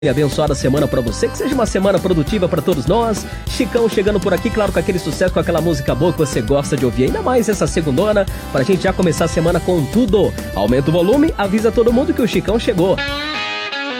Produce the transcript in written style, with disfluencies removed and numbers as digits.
E abençoada semana pra você, que seja uma semana produtiva pra todos nós. Chicão chegando por aqui, claro, com aquele sucesso, com aquela música boa que você gosta de ouvir, ainda mais essa segundona, pra gente já começar a semana com tudo. Aumenta o volume, avisa todo mundo que o Chicão chegou.